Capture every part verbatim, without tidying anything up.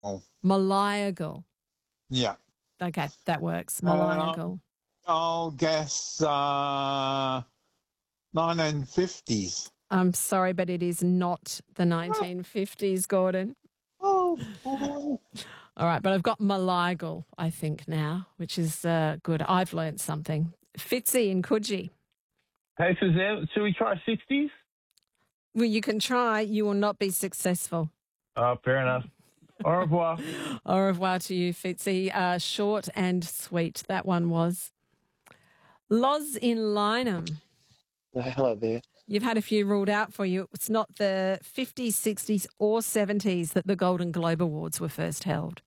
Oh, Maliagal. yeah. Okay, that works. Uh, Maliagal. I'll guess uh, nineteen fifties. I'm sorry, but it is not the nineteen fifties, Gordon. Oh, boy. All right, but I've got Maliagal, I think, now, which is uh, good. I've learnt something. Fitzy and Coogee. Hey, Suzanne, should we try sixties? Well, you can try. You will not be successful. Oh, fair enough. Au revoir. Au revoir to you, Fitzy. Uh, short and sweet, that one was. Loz in Lynham. Uh, hello there. You've had a few ruled out for you. It's not the fifties, sixties or seventies that the Golden Globe Awards were first held.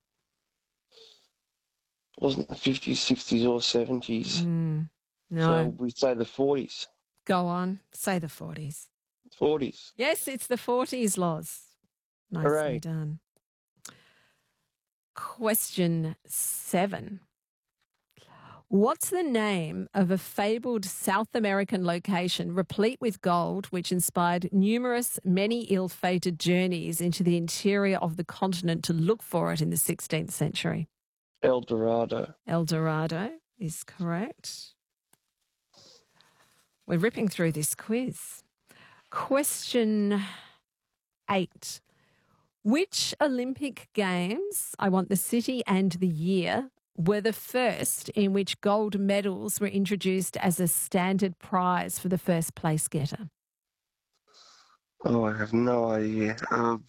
Wasn't the fifties, sixties or seventies. Mm, no. So we say the forties. Go on. Say the forties. forties. Yes, it's the forties, Loz. Nicely Hooray. done. Question seven. What's the name of a fabled South American location replete with gold which inspired numerous, many ill-fated journeys into the interior of the continent to look for it in the sixteenth century? El Dorado. El Dorado is correct. We're ripping through this quiz. Question eight. Which Olympic Games, I want the city and the year, were the first in which gold medals were introduced as a standard prize for the first place getter? Oh, I have no idea. Um,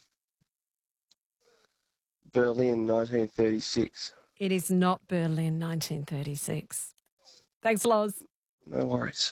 Berlin, nineteen thirty-six. It is not Berlin, nineteen thirty-six. Thanks, Loz. No worries.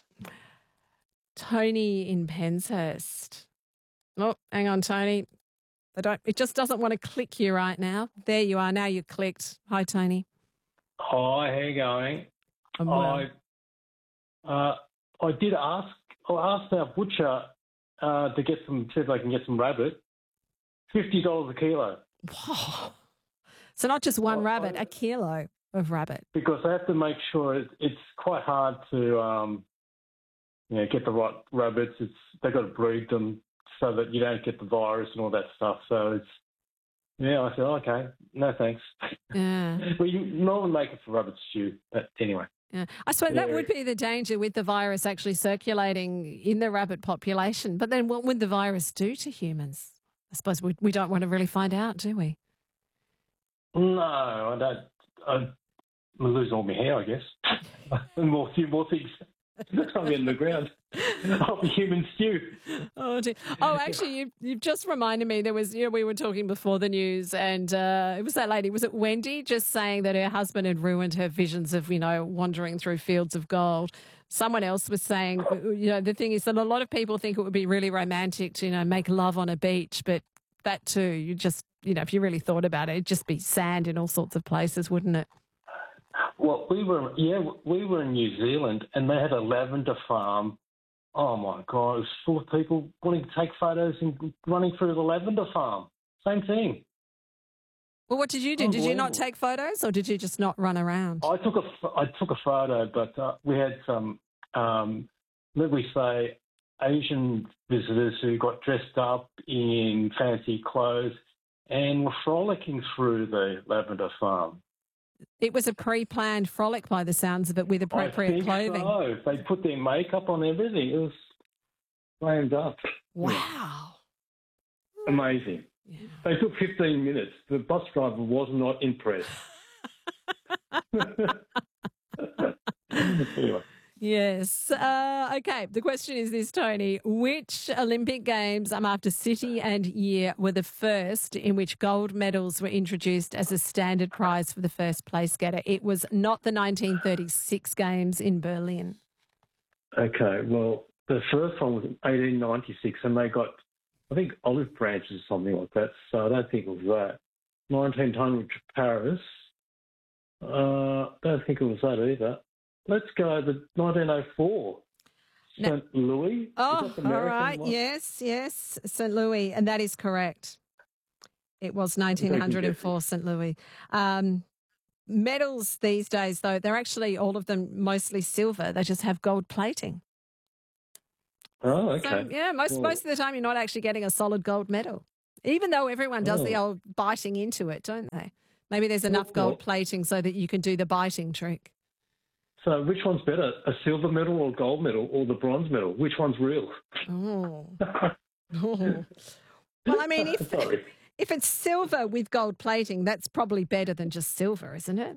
Tony in Penshurst. Oh, hang on, Tony. I don't. It just doesn't want to click you right now. There you are. Now you're clicked. Hi, Tony. Hi, how you going? I'm well. I uh, I did ask. I asked our butcher uh, to get some. See if I can get some rabbit. Fifty dollars a kilo. Whoa. So not just one Oh, rabbit, I- a kilo of rabbit. Because I have to make sure it, it's quite hard to um, you know, get the right rabbits. It's they got to breed them so that you don't get the virus and all that stuff. So it's yeah. I said okay, no thanks. Yeah. Well, you normally make it for rabbit stew, but anyway. Yeah. I suppose that Yeah. would be the danger with the virus actually circulating in the rabbit population. But then what would the virus do to humans? I suppose we, we don't want to really find out, do we? No, I don't. I lose all my hair, I guess. And more, few more things. I'll get in the ground. I'll be human stew. Oh, dear. Oh, actually, you, you've just reminded me. There was, you know, we were talking before the news, and uh, it was that lady. Was it Wendy just saying that her husband had ruined her visions of, you know, wandering through fields of gold? Someone else was saying, you know, the thing is that a lot of people think it would be really romantic to, you know, make love on a beach, but that too, you just, you know, if you really thought about it, it'd just be sand in all sorts of places, wouldn't it? Well, we were, yeah, we were in New Zealand, and they had a lavender farm. Oh my God, it was full of people wanting to take photos and running through the lavender farm. Same thing. Well, what did you do? Did you not Unbelievable. take photos, or did you just not run around? I took a, ph- I took a photo, but uh, we had some, um, let me say, Asian visitors who got dressed up in fancy clothes and were frolicking through the lavender farm. It was a pre-planned frolic by the sounds of it with I appropriate think clothing. so. They put their makeup on everything. It was flamed up. Wow. Amazing. Yeah. They took fifteen minutes. The bus driver was not impressed. Anyway. Yes. Uh, okay. The question is this, Tony. Which Olympic Games, um, after city and year, were the first in which gold medals were introduced as a standard prize for the first place getter? It was not the nineteen thirty-six Games in Berlin. Okay, well, the first one was in eighteen ninety-six, and they got, I think, olive branches or something like that, so I don't think it was that. nineteen hundred Paris, uh, don't think it was that either. Let's go to nineteen oh four, No. Saint Louis. Is Oh, that the all American right. one? Yes, yes. Saint Louis. And that is correct. It was nineteen oh four Saint Louis. Um, medals these days, though, they're actually all of them mostly silver. They just have gold plating. Oh, okay. So, yeah, most, Well- most of the time you're not actually getting a solid gold medal. Even though everyone does the Oh. old biting into it, don't they? Maybe there's enough Well- gold plating so that you can do the biting trick. So which one's better, a silver medal or gold medal or the bronze medal? Which one's real? Oh. Oh. Well, I mean, if Sorry. if it's silver with gold plating, that's probably better than just silver, isn't it?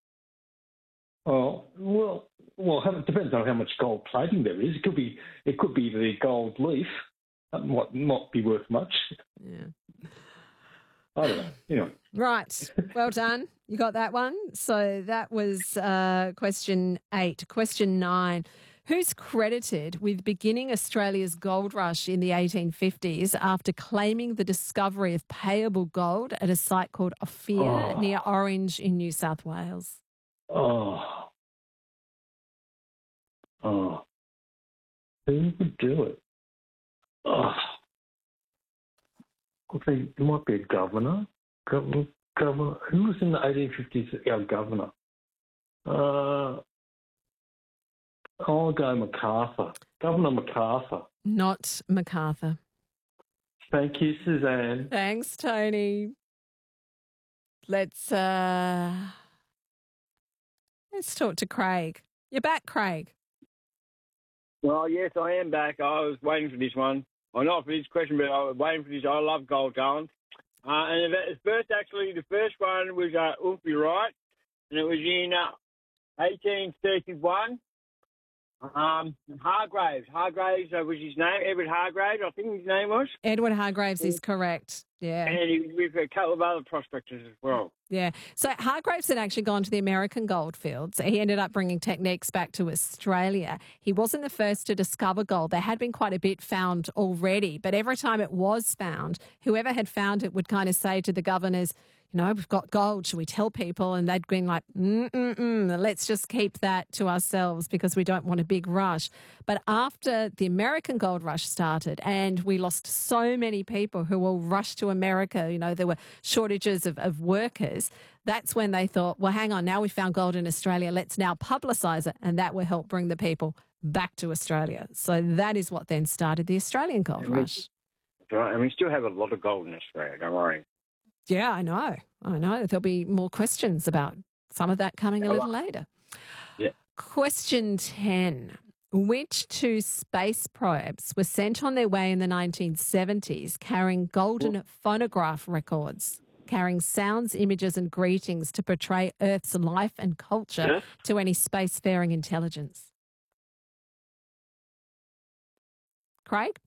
Oh, well, well, it depends on how much gold plating there is. It could be, it could be the gold leaf. That might not be worth much. Yeah. I don't know. You know. Right. Well done. You got that one. So that was uh, question eight. Question nine. Who's credited with beginning Australia's gold rush in the eighteen fifties after claiming the discovery of payable gold at a site called Ophir Oh. near Orange in New South Wales? Oh. Oh. Who would do it? Oh. I think it might be a governor. Governor, governor. Who was in the eighteen fifties our governor? Uh, I'll go MacArthur. Governor MacArthur. Not MacArthur. Thank you, Suzanne. Thanks, Tony. Let's uh let's talk to Craig. You're back, Craig. Well, yes, I am back. I was waiting for this one. Well, not for this question, but I was waiting for this. I love gold going. Uh, and the first, actually, the first one was uh, Ulfi Wright, and it was in uh, eighteen thirty-one. Um, Hargraves. Hargraves uh, was his name. Edward Hargraves, I think his name was. Edward Hargraves is correct. Yeah. And he was with a couple of other prospectors as well. Yeah. So Hargraves had actually gone to the American goldfields. He ended up bringing techniques back to Australia. He wasn't the first to discover gold. There had been quite a bit found already, but every time it was found, whoever had found it would kind of say to the governors, you know, we've got gold. Should we tell people? And they'd been like, mm-mm-mm, let's just keep that to ourselves because we don't want a big rush. But after the American gold rush started and we lost so many people who all rushed to America, you know, there were shortages of, of workers. That's when they thought, well, hang on, now we found gold in Australia. Let's now publicise it. And that will help bring the people back to Australia. So that is what then started the Australian gold And we- rush. Right, and we still have a lot of gold in Australia, don't worry. Yeah, I know. I know. There'll be more questions about some of that coming a little later. Yeah. Question ten. Which two space probes were sent on their way in the nineteen seventies carrying golden phonograph records, carrying sounds, images, and greetings to portray Earth's life and culture Yeah. to any spacefaring intelligence? Craig?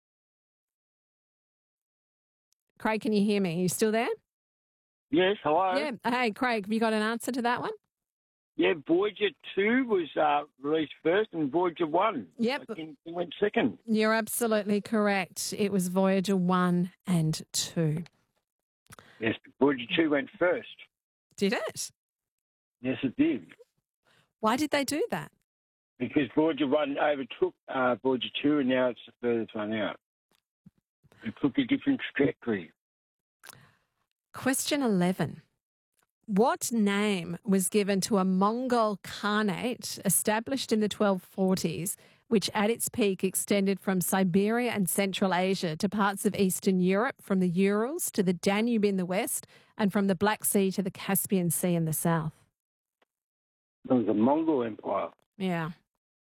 Craig, can you hear me? Are you still there? Yes, hello. Yeah. Hey, Craig, have you got an answer to that one? Yeah, Voyager two was uh, released first and Voyager one Yep. I think it went second. You're absolutely correct. It was Voyager one and two. Yes, Voyager two went first. Did it? Yes, it did. Why did they do that? Because Voyager one overtook uh, Voyager two and now it's the furthest one out. It took a different trajectory. Question eleven. What name was given to a Mongol Khanate established in the twelve forties, which at its peak extended from Siberia and Central Asia to parts of Eastern Europe, from the Urals to the Danube in the west, and from the Black Sea to the Caspian Sea in the south? It was a Mongol Empire. Yeah.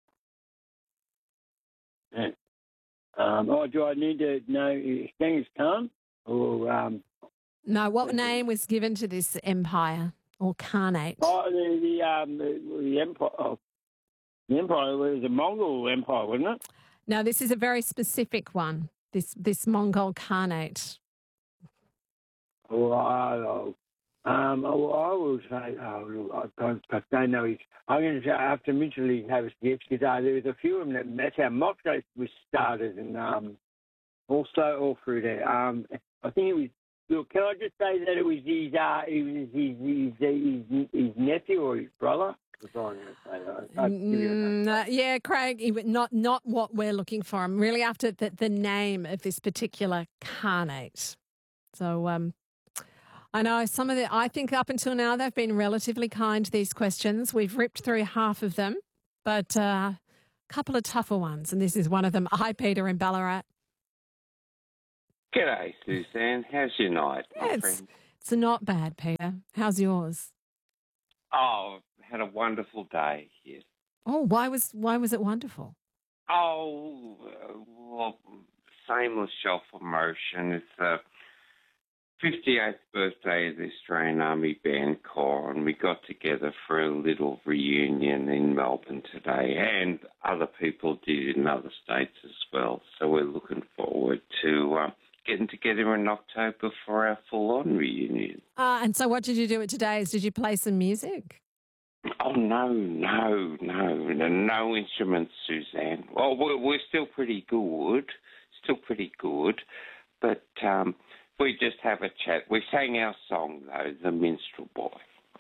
Yeah. Um, oh, do I need to know Genghis Khan or um, No, what name was given to this empire or Khanate? oh the the um the, the empire? Oh, the empire was a Mongol Empire, wasn't it? Now, this is a very specific one, this this Mongol Khanate. Oh, I, um, oh, I will say, oh, I don't, I don't know. His, I'm going to have to mentally have a guess because uh, there was a few of them that, that's how Moscow was started and um, also all through there. Um, I think it was, look, can I just say that it was his, uh, it was his, his, his, his nephew or his brother? That's all I'm going to say. I- I'll give you a name. Mm, uh, yeah, Craig, he- not not what we're looking for. I'm really after the, the name of this particular Khanate. So um, I know some of the, I think up until now they've been relatively kind to these questions. We've ripped through half of them, but uh, a couple of tougher ones, and this is one of them. Hi, Peter in Ballarat. G'day, Suzanne. How's your night, my Yeah, it's, friend? it's not bad, Peter. How's yours? Oh, had a wonderful day here. Oh, why was why was it wonderful? Oh, uh, well, shameless self-promotion. It's the fifty-eighth birthday of the Australian Army Band Corps, and we got together for a little reunion in Melbourne today, and other people did in other states as well. So we're looking forward to uh, getting together in October for our full-on reunion. Uh, and so what did you do at today's? Did you play some music? Oh, no, no, no, no, no instruments, Suzanne. Well, we're, we're still pretty good, still pretty good, but um, we just have a chat. We sang our song, though, The Minstrel Boy,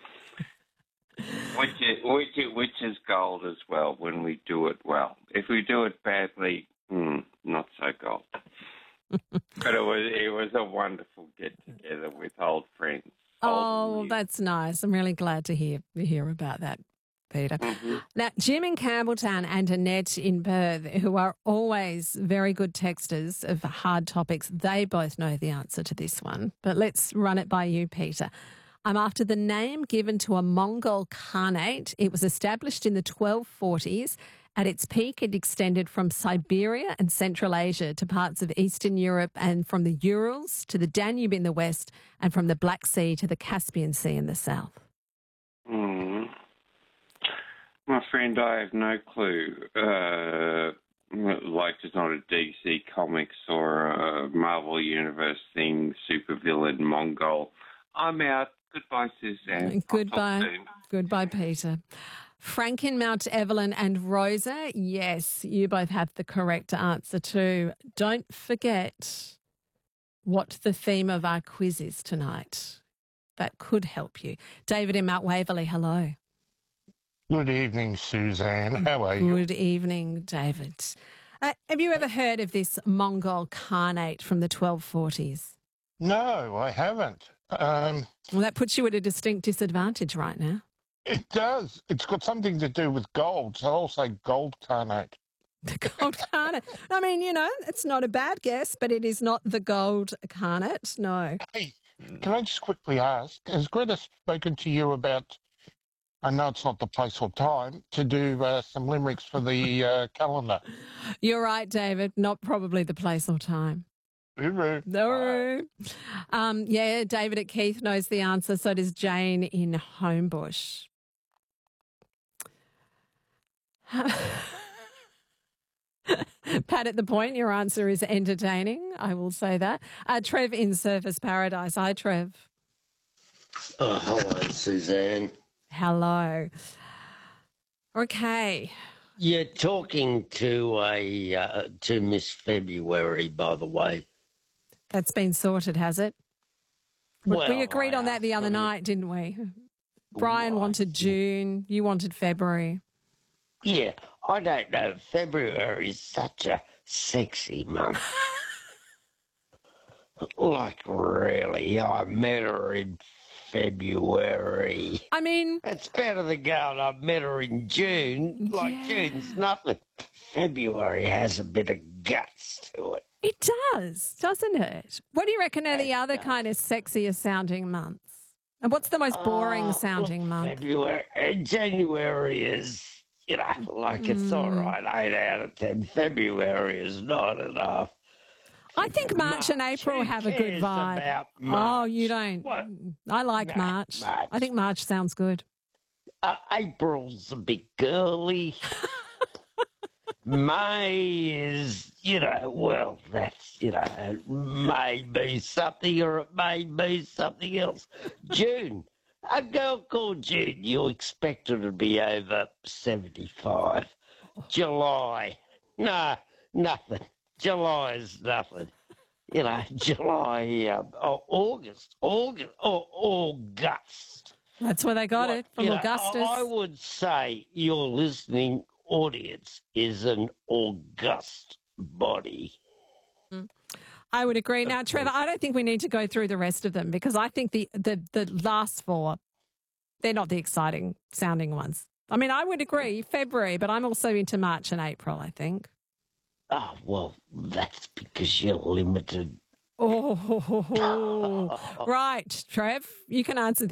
which is, which, is, which is gold as well when we do it well. If we do it badly, mm, not so gold. But it was, it was a wonderful get-together with old friends. Oh, that's nice. I'm really glad to hear hear about that, Peter. Mm-hmm. Now, Jim in Campbelltown and Annette in Perth, who are always very good texters of hard topics, they both know the answer to this one. But let's run it by you, Peter. I'm after the name given to a Mongol Khanate. It was established in the twelve forties. At its peak, it extended from Siberia and Central Asia to parts of Eastern Europe, and from the Urals to the Danube in the west, and from the Black Sea to the Caspian Sea in the south. Mm. My friend, I have no clue. Uh, like there's not a D C Comics or a Marvel Universe thing, supervillain Mongol. I'm out. Goodbye, Suzanne. Goodbye. Goodbye, Peter. Frank in Mount Evelyn and Rosa, yes, you both have the correct answer too. Don't forget what the theme of our quiz is tonight. That could help you. David in Mount Waverley, hello. Good evening, Suzanne. How are you? Good evening, David. Uh, have you ever heard of this Mongol Khanate from the twelve forties? No, I haven't. Um, Well, that puts you at a distinct disadvantage right now. it does. It's got something to do with gold, so I'll say gold carnate. The gold carnate. I mean, you know, it's not a bad guess, but it is not the gold carnate, no. Hey, can I just quickly ask, has Greta spoken to you about, I know it's not the place or time, to do uh, some limericks for the uh, calendar? You're right, David. Not probably the place or time. Hooroo. No. Um, yeah, David at Keith knows the answer. So does Jane in Homebush. Pat at the Point, your answer is entertaining. I will say that. Uh, Trev in Surfers Paradise. Hi, Trev. Oh, hello, Suzanne. Hello. Okay. You're talking to a uh, to Miss February, by the way. That's been sorted, has it? Well, we agreed I on that the other asked them- night, didn't we? Brian Right. wanted June. You wanted February. Yeah, I don't know. February is such a sexy month. Like, really, I met her in February. I mean, It's better than going, I met her in June. Like, Yeah. June's nothing. February has a bit of guts to it. it does, doesn't it? What do you reckon are the It other does. kind of sexier sounding months? And what's the most boring Uh, sounding look, month? February, uh, January is, you know, like it's all Mm. right, eight out of ten. February is not enough. I think March and March, April who have a good cares vibe. about Oh, March? you don't. What? I like No, March. March. I think March sounds good. Uh, April's a bit girly. May is, you know, well, that's, you know, it may be something or it may be something else. June, a girl called June, you expect her to be over seventy-five. July, no, nothing. July is nothing. You know, July, um, oh, August, August, oh, August. That's where they got What, it from you know, Augustus. I I would say your listening audience is an august body. I would agree. Now, Trevor, I don't think we need to go through the rest of them because I think the, the, the last four, they're not the exciting sounding ones. I mean, I would agree February, but I'm also into March and April, I think. Oh, well, that's because you're limited Oh, right, Trev, you can answer